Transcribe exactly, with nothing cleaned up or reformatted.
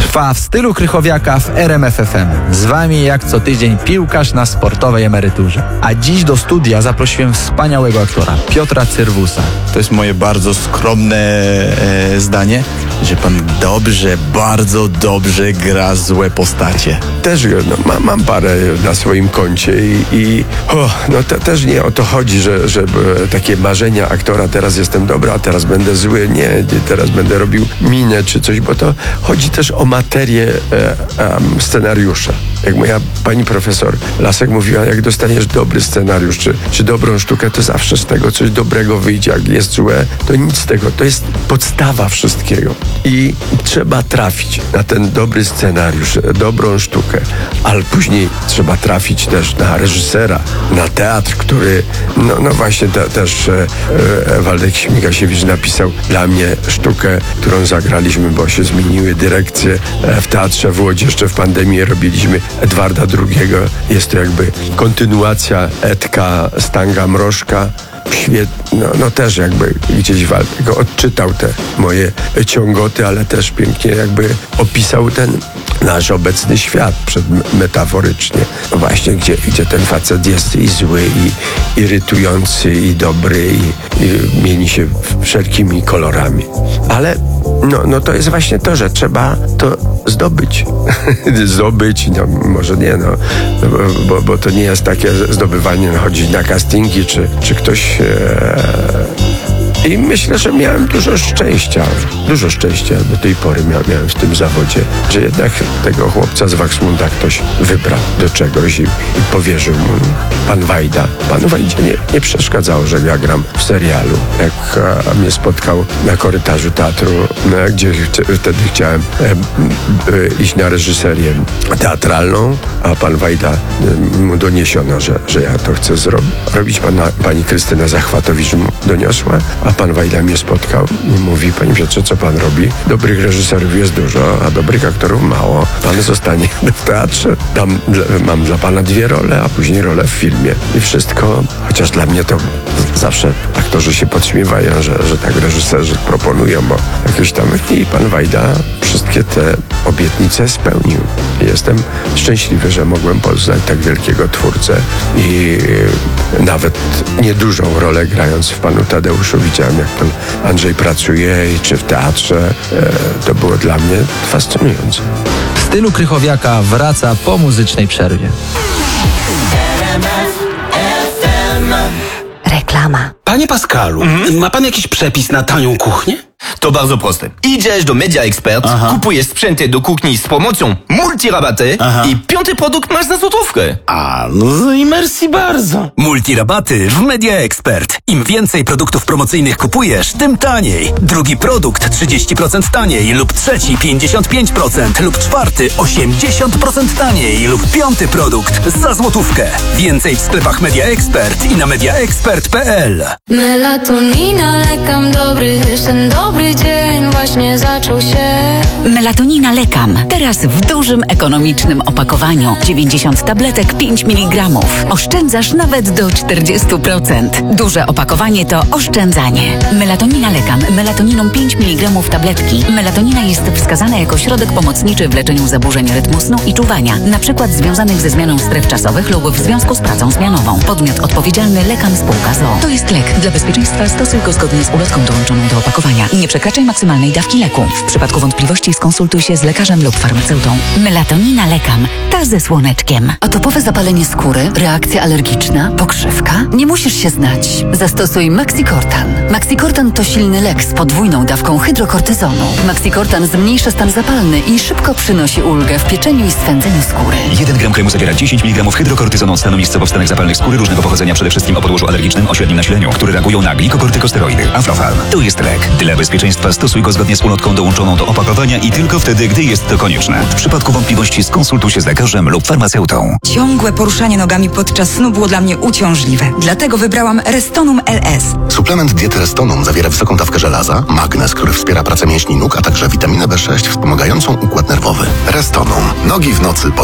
trwa w stylu Krychowiaka w R M F F M. Z wami jak co tydzień piłkarz na sportowej emeryturze. A dziś do studia zaprosiłem wspaniałego aktora, Piotra Cyrwusa. To jest moje bardzo skromne e, zdanie, że pan dobrze, bardzo dobrze gra złe postacie. Też no, ma, mam parę na swoim koncie i, i o, no to też nie o to chodzi, że, że takie marzenia aktora, teraz jestem dobry, a teraz będę zły, nie, teraz będę robił minę czy coś, bo to chodzi też o materię e, e, scenariusza. Jak moja pani profesor Lasek mówiła, jak dostaniesz dobry scenariusz czy, czy dobrą sztukę, to zawsze z tego coś dobrego wyjdzie. Jak jest złe, to nic z tego. To jest podstawa wszystkiego. I trzeba trafić na ten dobry scenariusz, dobrą sztukę, ale później trzeba trafić też na reżysera, na teatr, który, no, no właśnie te, też e, e, Waldek Śmigasiewicz napisał dla mnie sztukę, którą zagraliśmy, bo się zmieniły dyrekcje e, w teatrze w Łodzi. Jeszcze w pandemii robiliśmy Edwarda drugiego. Jest to jakby kontynuacja Edka Stanga Mrożka. Świet, no, no też jakby gdzieś Waldek odczytał te moje ciągoty, ale też pięknie jakby opisał ten nasz obecny świat przed metaforycznie. No właśnie, gdzie, gdzie ten facet jest i zły, i irytujący, i dobry, i, i mieni się wszelkimi kolorami. Ale no, no to jest właśnie to, że trzeba to zdobyć. zdobyć, no może nie, no, bo, bo to nie jest takie zdobywanie, no, chodzić na castingi, czy, czy ktoś... E, I myślę, że miałem dużo szczęścia, dużo szczęścia do tej pory miałem w tym zawodzie, że jednak tego chłopca z Wachsmunda ktoś wybrał do czegoś i, i powierzył mu. Pan Wajda. Panu Wajdzie nie, nie przeszkadzało, że ja gram w serialu. Jak a, mnie spotkał na korytarzu teatru, a, gdzie chci, wtedy chciałem e, e, iść na reżyserię teatralną, a pan Wajda e, mu doniesiono, że, że ja to chcę zrobić. Robić pana, pani Krystyna Zachwatowicz mu doniosła, a pan Wajda mnie spotkał i mówi: panie Piotrze, co pan robi? Dobrych reżyserów jest dużo, a dobrych aktorów mało. Pan zostanie w teatrze. Tam mam dla pana dwie role, a później rolę w filmie. I wszystko, chociaż dla mnie to zawsze aktorzy się podśmiewają, że, że tak reżyserzy proponują, bo jakieś tam... I pan Wajda wszystkie te obietnice spełnił. I jestem szczęśliwy, że mogłem poznać tak wielkiego twórcę i nawet niedużą rolę grając w panu Tadeuszu widziałem, jak pan Andrzej pracuje i czy w teatrze. E, to było dla mnie fascynujące. W stylu Krychowiaka wraca po muzycznej przerwie. Reklama. Panie Pascalu, mm? ma pan jakiś przepis na tanią kuchnię? To bardzo proste. Idziesz do Media Expert, Aha. kupujesz sprzęty do kuchni z promocją multirabaty Aha. i piąty produkt masz za złotówkę. A, no i merci bardzo. Multirabaty w Media Expert. Im więcej produktów promocyjnych kupujesz, tym taniej. Drugi produkt trzydzieści procent taniej lub trzeci pięćdziesiąt pięć procent lub czwarty osiemdziesiąt procent taniej lub piąty produkt za złotówkę. Więcej w sklepach Media Expert i na mediaexpert kropka p l. Melatonina, lekam dobry, ten dobry dzień właśnie zaczął się. Melatonina Lekam. Teraz w dużym, ekonomicznym opakowaniu. dziewięćdziesiąt tabletek, pięć miligramów. Oszczędzasz nawet do czterdzieści procent. Duże opakowanie to oszczędzanie. Melatonina Lekam. Melatoniną pięć miligramów tabletki. Melatonina jest wskazana jako środek pomocniczy w leczeniu zaburzeń rytmu snu i czuwania, na przykład związanych ze zmianą stref czasowych lub w związku z pracą zmianową. Podmiot odpowiedzialny Lekam Spółka z o o. To jest lek. Dla bezpieczeństwa stosuj go zgodnie z ulotką dołączoną do opakowania. Nie przekraczaj maksymalnej dawki leku. W przypadku wątpliwości skonsultuj się z lekarzem lub farmaceutą. Melatonina Lekam. Ta ze słoneczkiem. Atopowe zapalenie skóry, reakcja alergiczna, pokrzywka? Nie musisz się znać. Zastosuj Maxicortan. Maxicortan to silny lek z podwójną dawką hydrokortyzonu. Maxicortan zmniejsza stan zapalny i szybko przynosi ulgę w pieczeniu i swędzeniu skóry. jeden gram kremu zawiera dziesięć miligramów hydrokortyzonu od stanu miejscowo powstanek zapalnych skóry różnego pochodzenia, przede wszystkim o podłożu alergicznym o średnim nasileniu, które reagują na glikokortykosteroidy. Aflofarm. To jest lek. Dla bezpieczeństwa stosuj go zgodnie z ulotką dołączoną do opakowania i tylko wtedy, gdy jest to konieczne. W przypadku wątpliwości skonsultuj się z lekarzem lub farmaceutą. Ciągłe poruszanie nogami podczas snu było dla mnie uciążliwe. Dlatego wybrałam Restonum L S. Suplement diety Restonum zawiera wysoką dawkę żelaza, magnez, który wspiera pracę mięśni nóg, a także witaminę B sześć wspomagającą układ nerwowy. Restonum. Nogi w nocy pod